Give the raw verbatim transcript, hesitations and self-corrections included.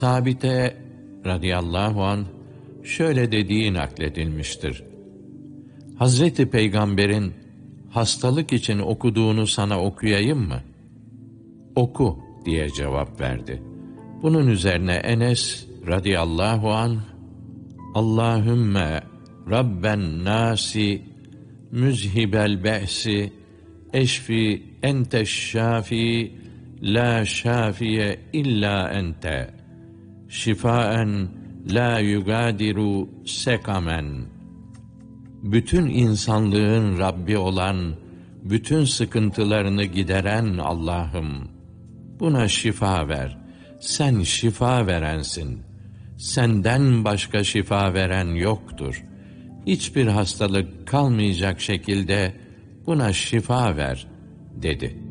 Sabite radıyallahu anh şöyle dediği nakledilmiştir. Hazreti Peygamber'in hastalık için okuduğunu sana okuyayım mı? Oku diye cevap verdi. Bunun üzerine Enes radıyallahu anh, Allahümme Rabben nasi müzhibel be'si eşfi enteş şafi la şafiye illa ente şifaen la yugadiru sekamen. Bütün insanlığın Rabbi olan, bütün sıkıntılarını gideren Allah'ım, buna şifa ver. Sen şifa verensin. Senden başka şifa veren yoktur. Hiçbir hastalık kalmayacak şekilde buna şifa ver, dedi.